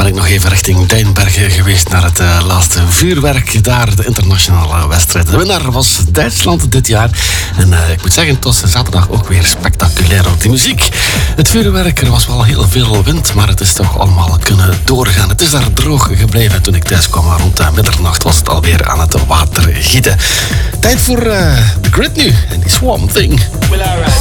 ben ik nog even richting Duinbergen geweest naar het laatste vuurwerk. Daar de internationale wedstrijd. De winnaar was Duitsland dit jaar. En ik moet zeggen, het was zaterdag ook weer spectaculair. Ook die muziek, het vuurwerk, er was wel heel veel wind, maar het is toch allemaal kunnen doorgaan. Het is daar droog gebleven. Toen ik thuis kwam rond middernacht was het alweer aan het water gieten. Tijd voor The Grid nu en die Swamp Thing. Well, alright.